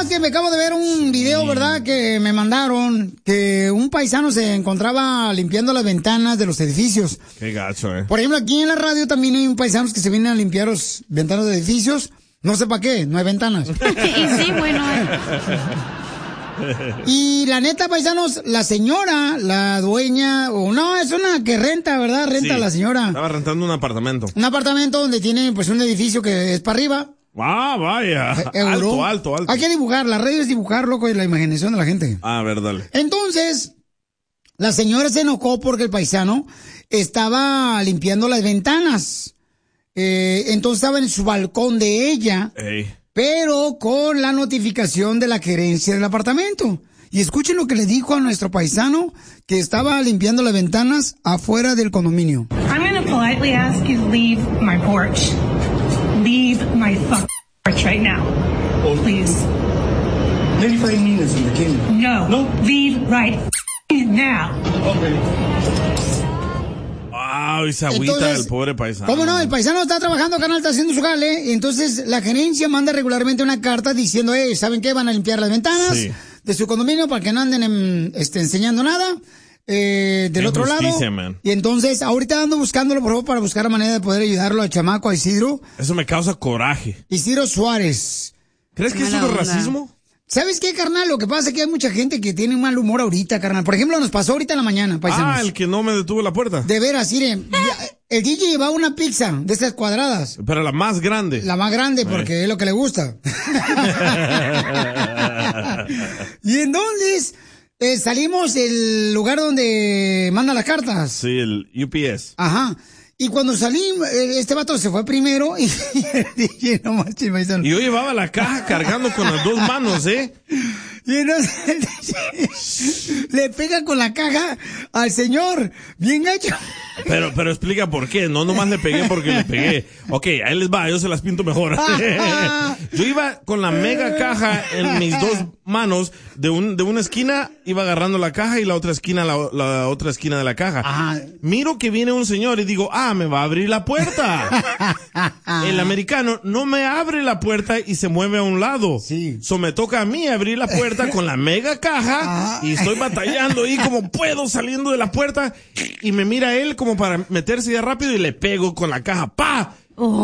más que me acabo de ver un video, ¿verdad? Que me mandaron que un paisano se encontraba limpiando las ventanas de los edificios. Qué gacho, Por ejemplo, aquí en la radio también hay un paisanos que se vienen a limpiar las ventanas de edificios. No sé para qué, no hay ventanas. Y sí, bueno. Y la neta, paisanos, la señora, la dueña, o no, es una que renta, ¿verdad? Renta la señora. Estaba rentando un apartamento. Un apartamento donde tiene, pues, un edificio que es para arriba. Ah, vaya. Alto. Hay que dibujar, la radio es dibujar, loco, y la imaginación de la gente. A ver, dale. Entonces, la señora se enojó porque el paisano estaba limpiando las ventanas. Entonces estaba en su balcón de ella. Ey. Pero con la notificación de la gerencia del apartamento. Y escuchen lo que le dijo a nuestro paisano que estaba limpiando las ventanas afuera del condominio. I'm going to politely ask you to leave my porch. Leave my porch right now. Please. 95 minutes in the kingdom. No. Leave right now. Okay. Wow, esa agüita del pobre paisano. ¿Cómo no? El paisano está trabajando, carnal, está haciendo su jale. Y entonces la gerencia manda regularmente una carta diciendo, ¿saben qué? Van a limpiar las ventanas de su condominio para que no anden enseñando nada. Del otro lado. Man. Y entonces, ahorita ando buscándolo, por favor, para buscar la manera de poder ayudarlo al chamaco, a Isidro. Eso me causa coraje. Isidro Suárez. ¿Crees que eso es racismo? ¿Sabes qué, carnal? Lo que pasa es que hay mucha gente que tiene un mal humor ahorita, carnal. Por ejemplo, nos pasó ahorita en la mañana, paisanos. El que no me detuvo la puerta. De veras, miren, el DJ llevaba una pizza de estas cuadradas. Pero la más grande. La más grande, porque es lo que le gusta. Y entonces, salimos del lugar donde mandan las cartas. Sí, el UPS. Ajá. Y cuando salimos, este vato se fue primero y dije, no manches, paisano. Y yo llevaba la caja cargando con las dos manos, Y entonces le pega con la caja al señor, bien gacho. Pero explica por qué, no nomás le pegué porque le pegué. Ok, ahí les va, yo se las pinto mejor. Yo iba con la mega caja en mis dos manos, de una esquina iba agarrando la caja y la otra esquina, la otra esquina de la caja. Miro que viene un señor y digo, me va a abrir la puerta. El americano no me abre la puerta y se mueve a un lado. So me toca a mí abrir la puerta con la mega caja y estoy batallando ahí como puedo saliendo de la puerta y me mira él como para meterse ya rápido y le pego con la caja. ¡Pa!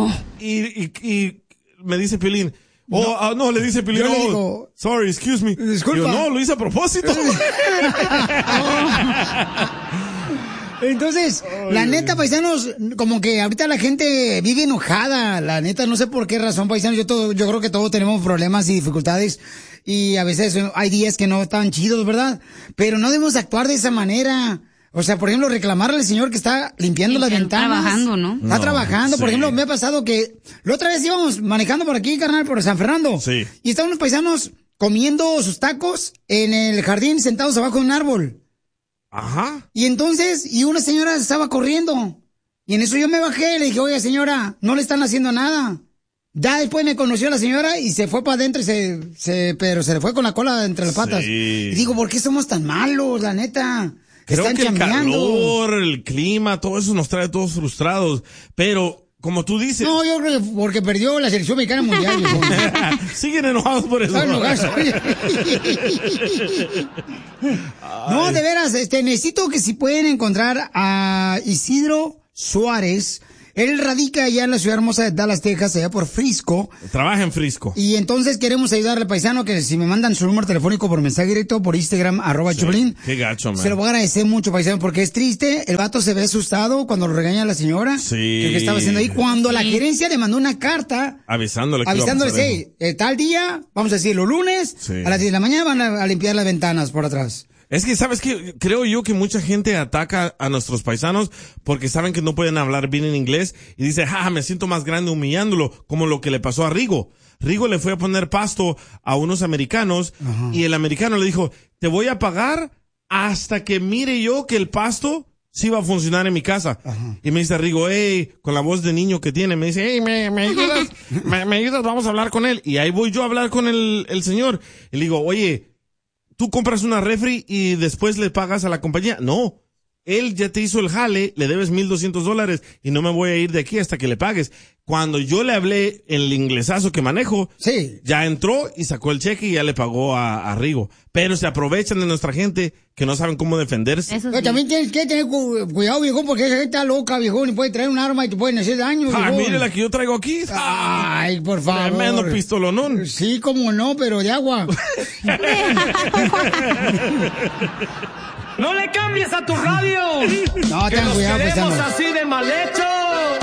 Y me dice Piolín, no, le dice Piolín, digo, sorry, excuse me. Disculpa. Yo, no, lo hice a propósito. Entonces, la neta, paisanos, como que ahorita la gente vive enojada, la neta, no sé por qué razón, paisanos, yo creo que todos tenemos problemas y dificultades, y a veces hay días que no están chidos, ¿verdad? Pero no debemos actuar de esa manera. O sea, por ejemplo, reclamarle al señor que está limpiando las ventanas. Trabajando, ¿no? Está trabajando. Sí. Por ejemplo, me ha pasado que la otra vez íbamos manejando por aquí, carnal, por San Fernando. Sí. Y estaban unos paisanos comiendo sus tacos en el jardín, sentados abajo de un árbol. Ajá. Y entonces, una señora estaba corriendo. Y en eso yo me bajé y le dije, oiga, señora, no le están haciendo nada. Ya después me conoció la señora y se fue para adentro pero se le fue con la cola entre las patas. Y digo, ¿por qué somos tan malos, la neta? Creo Están que chambeando. el calor, el clima, todo eso nos trae a todos frustrados. Pero, como tú dices... No, yo creo que porque perdió la selección mexicana mundial. Siguen enojados por eso. No, de veras, necesito que si pueden encontrar a Isidro Suárez. Él radica allá en la ciudad hermosa de Dallas, Texas, allá por Frisco. Trabaja en Frisco. Y entonces queremos ayudarle al paisano que si me mandan su número telefónico por mensaje directo, por Instagram, @Choplin. Qué gacho, man. Se lo voy a agradecer mucho, paisano, porque es triste. El vato se ve asustado cuando lo regaña la señora. Sí. Que estaba haciendo ahí. Cuando la gerencia le mandó una carta. Avisándole, tal día, vamos a decirlo, lunes, a las 10 de la mañana van a limpiar las ventanas por atrás. Es que, ¿sabes qué? Creo yo que mucha gente ataca a nuestros paisanos porque saben que no pueden hablar bien en inglés y dice, me siento más grande humillándolo, como lo que le pasó a Rigo. Rigo le fue a poner pasto a unos americanos y el americano le dijo, te voy a pagar hasta que mire yo que el pasto sí va a funcionar en mi casa. Y me dice Rigo, con la voz de niño que tiene, me dice, ¿me ayudas? ¿Me ayudas? Vamos a hablar con él. Y ahí voy yo a hablar con el señor. Y le digo, oye, ¿tú compras una refri y después le pagas a la compañía? No. él ya te hizo el jale, le debes $1,200 y no me voy a ir de aquí hasta que le pagues. Cuando yo le hablé el inglesazo que manejo, sí, ya entró y sacó el cheque y ya le pagó a Rigo. Pero se aprovechan de nuestra gente que no saben cómo defenderse. Eso sí. Pero también tienes que tener cuidado, viejón, porque esa gente está loca, viejón, y puede traer un arma y te pueden hacer daño, viejón. Mire la que yo traigo aquí. Ay, por favor. Tremendo pistolonón. Sí, como no, pero de agua. ¡No le cambies a tu radio! No, ten cuidado, pues, estamos así de mal hechos.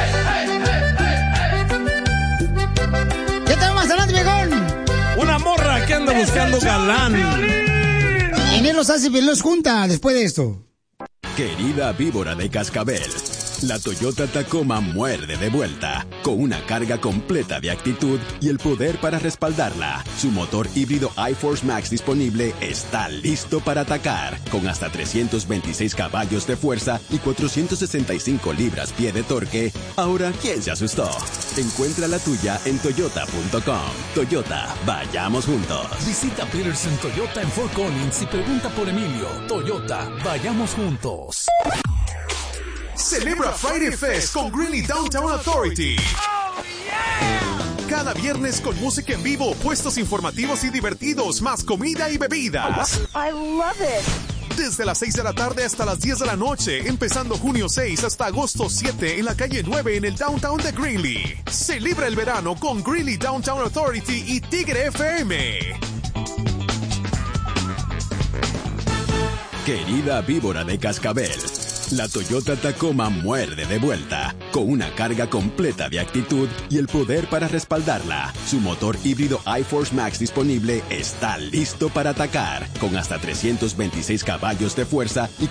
¿Qué tenemos más adelante, viejón? Una morra que anda buscando galán. En él los hace bien, los junta después de esto. Querida víbora de cascabel, la Toyota Tacoma muerde de vuelta, con una carga completa de actitud y el poder para respaldarla. Su motor híbrido iForce Max disponible está listo para atacar, con hasta 326 caballos de fuerza y 465 libras-pie de torque. Ahora, ¿quién se asustó? Encuentra la tuya en toyota.com. Toyota, vayamos juntos. Visita Peterson Toyota en Fort Collins y pregunta por Emilio. Toyota, vayamos juntos. Celebra Friday Fest con Greeley Downtown Authority. Oh, yeah. Cada viernes con música en vivo, puestos informativos y divertidos, más comida y bebidas. I love it. Desde las 6 de la tarde hasta las 10 de la noche, empezando junio 6 hasta agosto 7 en la calle 9 en el downtown de Greeley. Celebra el verano con Greeley Downtown Authority y Tigre FM. Querida víbora de cascabel, la Toyota Tacoma muerde de vuelta, con una carga completa de actitud y el poder para respaldarla. Su motor híbrido iForce Max disponible está listo para atacar, con hasta 326 caballos de fuerza y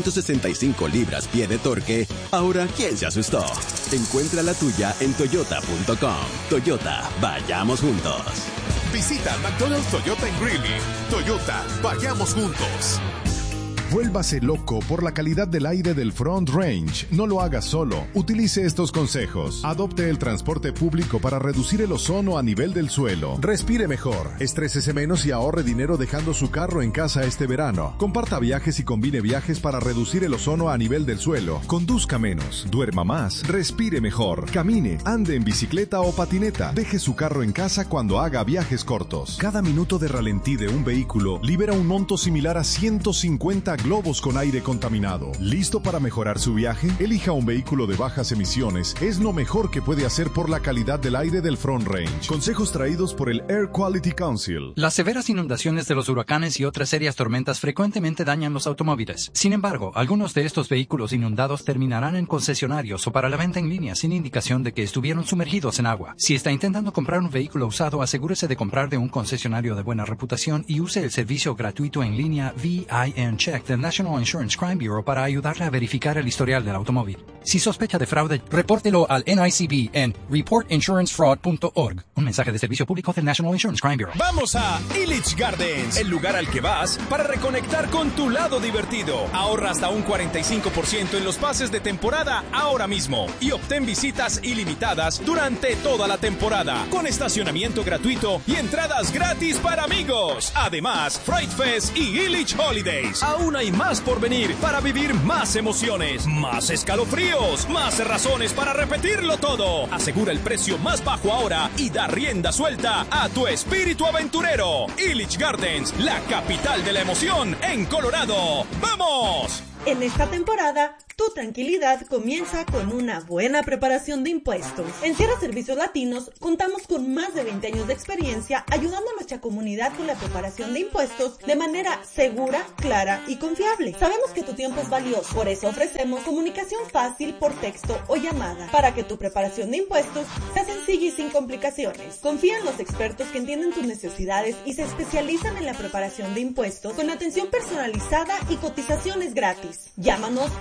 465 libras-pie de torque. Ahora, ¿quién se asustó? Encuentra la tuya en toyota.com. Toyota, vayamos juntos. Visita McDonald's Toyota en Greeley. Toyota, vayamos juntos. Vuélvase loco por la calidad del aire del Front Range. No lo haga solo. Utilice estos consejos. Adopte el transporte público para reducir el ozono a nivel del suelo. Respire mejor. Estrésese menos y ahorre dinero dejando su carro en casa este verano. Comparta viajes y combine viajes para reducir el ozono a nivel del suelo. Conduzca menos. Duerma más. Respire mejor. Camine. Ande en bicicleta o patineta. Deje su carro en casa cuando haga viajes cortos. Cada minuto de ralentí de un vehículo libera un monto similar a 150 globos con aire contaminado. ¿Listo para mejorar su viaje? Elija un vehículo de bajas emisiones. Es lo mejor que puede hacer por la calidad del aire del Front Range. Consejos traídos por el Air Quality Council. Las severas inundaciones de los huracanes y otras serias tormentas frecuentemente dañan los automóviles. Sin embargo, algunos de estos vehículos inundados terminarán en concesionarios o para la venta en línea sin indicación de que estuvieron sumergidos en agua. Si está intentando comprar un vehículo usado, asegúrese de comprar de un concesionario de buena reputación y use el servicio gratuito en línea VIN Check del National Insurance Crime Bureau para ayudarle a verificar el historial del automóvil. Si sospecha de fraude, repórtelo al NICB en reportinsurancefraud.org. Un mensaje de servicio público del National Insurance Crime Bureau. Vamos a Illich Gardens, el lugar al que vas para reconectar con tu lado divertido. Ahorra hasta un 45% en los pases de temporada ahora mismo y obtén visitas ilimitadas durante toda la temporada, con estacionamiento gratuito y entradas gratis para amigos. Además, Fright Fest y Illich Holidays. Aún hay más por venir para vivir más emociones, más escalofríos, más razones para repetirlo todo. Asegura el precio más bajo ahora y da rienda suelta a tu espíritu aventurero. Illich Gardens, la capital de la emoción en Colorado. ¡Vamos! En esta temporada, tu tranquilidad comienza con una buena preparación de impuestos. En Sierra Servicios Latinos contamos con más de 20 años de experiencia ayudando a nuestra comunidad con la preparación de impuestos de manera segura, clara y confiable. Sabemos que tu tiempo es valioso, por eso ofrecemos comunicación fácil por texto o llamada para que tu preparación de impuestos sea sencilla y sin complicaciones. Confía en los expertos que entienden tus necesidades y se especializan en la preparación de impuestos con atención personalizada y cotizaciones gratis. Llámanos al 13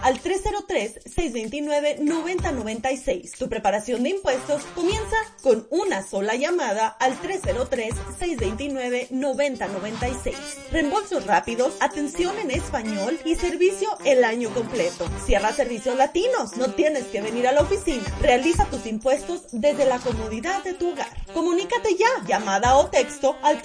303-629-9096. Tu preparación de impuestos comienza con una sola llamada al 303-629-9096. Reembolsos rápidos, atención en español y servicio el año completo. Cierra servicios latinos, no tienes que venir a la oficina. Realiza tus impuestos desde la comodidad de tu hogar. Comunícate ya, llamada o texto al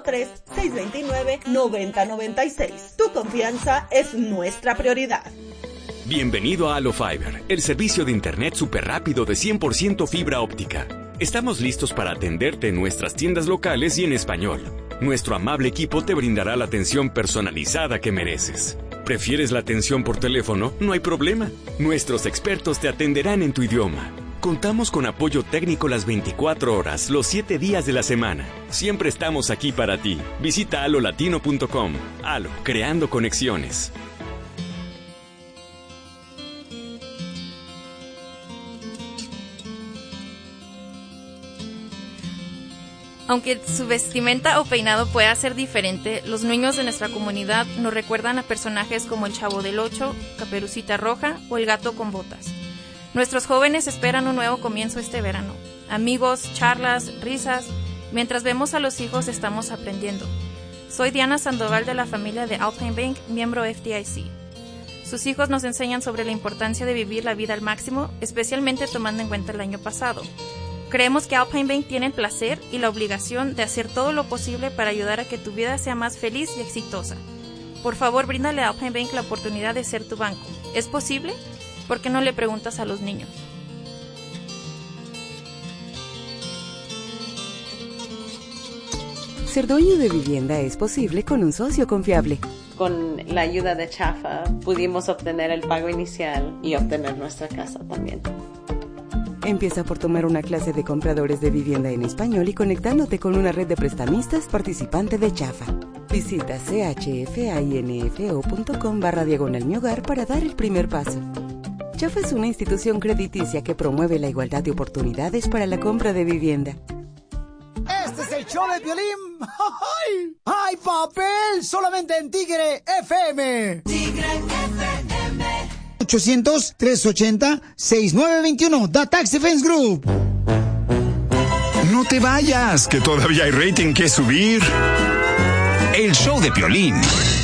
303-629-9096. Tu confianza es nuestra prioridad. Bienvenido a Halo Fiber, el servicio de internet súper rápido de 100% fibra óptica. Estamos listos para atenderte en nuestras tiendas locales y en español. Nuestro amable equipo te brindará la atención personalizada que mereces. ¿Prefieres la atención por teléfono? No hay problema. Nuestros expertos te atenderán en tu idioma. Contamos con apoyo técnico las 24 horas, los 7 días de la semana. Siempre estamos aquí para ti. Visita alolatino.com. Alo, creando conexiones. Aunque su vestimenta o peinado pueda ser diferente, los niños de nuestra comunidad nos recuerdan a personajes como el Chavo del Ocho, Caperucita Roja o el Gato con Botas. Nuestros jóvenes esperan un nuevo comienzo este verano. Amigos, charlas, risas. Mientras vemos a los hijos estamos aprendiendo. Soy Diana Sandoval de la familia de Alpine Bank, miembro FDIC. Sus hijos nos enseñan sobre la importancia de vivir la vida al máximo, especialmente tomando en cuenta el año pasado. Creemos que Alpine Bank tiene el placer y la obligación de hacer todo lo posible para ayudar a que tu vida sea más feliz y exitosa. Por favor, bríndale a Alpine Bank la oportunidad de ser tu banco. ¿Es posible? ¿Por qué no le preguntas a los niños? Ser dueño de vivienda es posible con un socio confiable. Con la ayuda de Chafa pudimos obtener el pago inicial y obtener nuestra casa también. Empieza por tomar una clase de compradores de vivienda en español y conectándote con una red de prestamistas participante de Chafa. Visita chfainfo.com/mi-hogar para dar el primer paso. Chafa es una institución crediticia que promueve la igualdad de oportunidades para la compra de vivienda. Este es el show de Piolín. ¡Ay! ¡Ay, papel! Solamente en Tigre FM. Tigre FM. 800-380-6921. The Tax Defense Group. No te vayas, que todavía hay rating que subir. El show de Piolín.